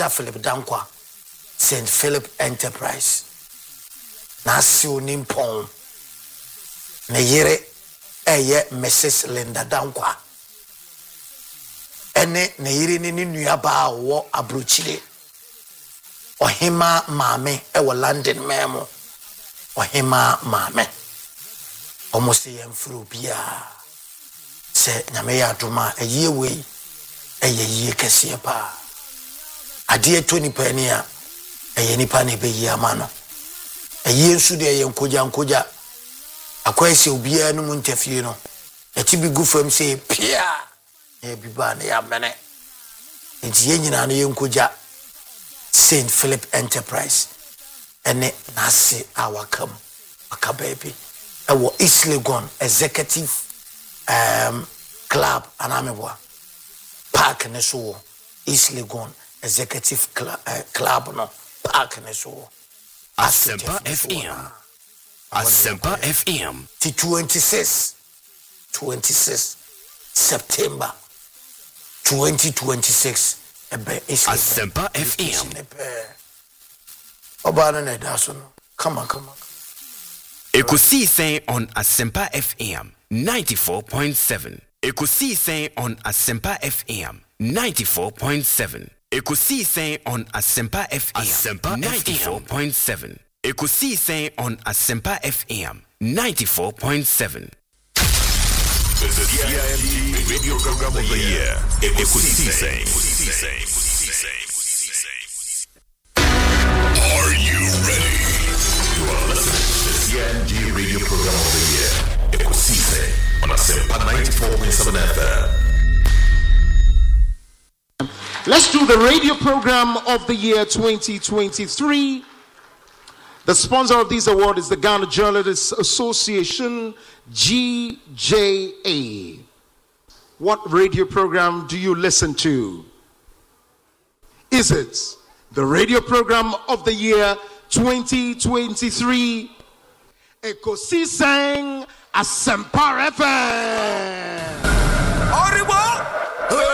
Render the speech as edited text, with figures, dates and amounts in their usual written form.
Philip Dankwa, St. Philip Enterprise. Nasi Onimpon. Neyere eye Mrs. Linda Dankwa. Ene neyere ni nuyaba wo abrochire. Ohima mame ewo London memo. Ohima mame. Omosi yemfuru bia. Se nyame ya adoma eye wei eye ye kese pa. Ade 20 penny a eye nipa ne be yi amano. Eye nsu de eye nkoja akwese obia no mu ntafie no. Eti bi gu fam se pia e bi ba na ya mene. Enti ye nyina no ye nkoja St. Philip Enterprise ene nase awakam akababy ewo East Legon Executive Club anamebwa park ne so East Legon Executive Club no park ne so Asempa FM Asempa FM 26 September 2026 Asempa FM Obana ne daso no come on Ekusi say on Asempa FM 94.7 Ekusi say on Asempa FM 94.7 Ekusi say on Asempa FM 94.7 Ekusi say on Asempa FM 94.7 The CIMG Radio Program of the Year. Ekusi say. Are you ready? You are listening to the CIMG Radio Program of the Year. Ekusi say on Asempa 94.7 FM. Let's do the radio program of the year 2023. The sponsor of this award is the Ghana Journalists Association, GJA. What radio program do you listen to? Is it the radio program of the year 2023? Ekosi sang Asempa FM.